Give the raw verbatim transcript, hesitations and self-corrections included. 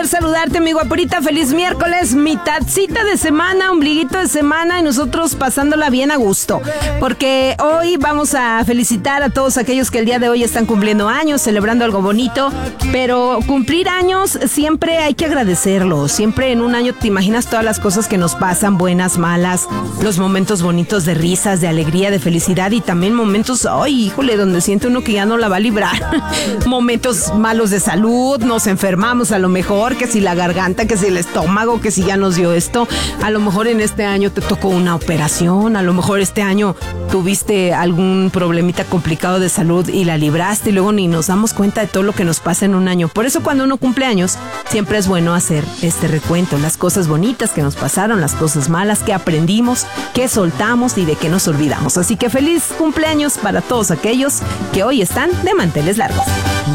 Saludarte, mi guaporita, feliz miércoles, mitadcita de semana, ombliguito de semana y nosotros pasándola bien a gusto, porque hoy vamos a felicitar a todos aquellos que el día de hoy están cumpliendo años, celebrando algo bonito, pero cumplir años siempre hay que agradecerlo, siempre en un año te imaginas todas las cosas que nos pasan, buenas, malas, los momentos bonitos de risas, de alegría, de felicidad y también momentos, ay, híjole, donde siente uno que ya no la va a librar, momentos malos de salud, nos enfermamos a lo mejor, que si la garganta, que si el estómago, que si ya nos dio esto, a lo mejor en este año te tocó una operación, a lo mejor este año tuviste algún problemita complicado de salud y la libraste y luego ni nos damos cuenta de todo lo que nos pasa en un año. Por eso cuando uno cumple años, siempre es bueno hacer este recuento, las cosas bonitas que nos pasaron, las cosas malas que aprendimos, que soltamos y de que nos olvidamos. Así que feliz cumpleaños para todos aquellos que hoy están de manteles largos.